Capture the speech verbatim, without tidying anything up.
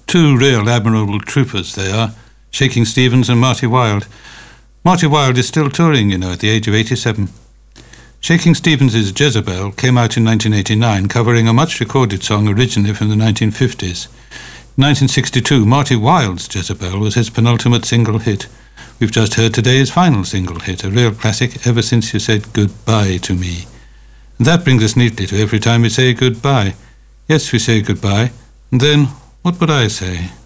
Two real admirable troopers they are, Shaking Stevens and Marty Wilde. Marty Wilde is still touring, you know, at the age of eighty-seven. Shaking Stevens' Jezebel came out in nineteen eighty-nine, covering a much-recorded song originally from the nineteen fifties. In nineteen sixty-two, Marty Wilde's Jezebel was his penultimate single hit. We've just heard today his final single hit, a real classic, Ever Since You Said Goodbye to Me. And that brings us neatly to every time we say goodbye. Yes, we say goodbye, and then what would I say?